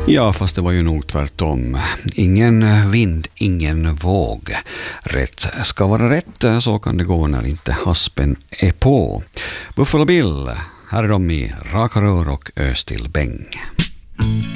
Ja, fast det var ju nog tvärtom. Ingen vind, ingen våg. Rätt ska vara rätt, så kan det gå när inte haspen är på. Buffalo Bill, här är de i Raka rör och Östil Bäng.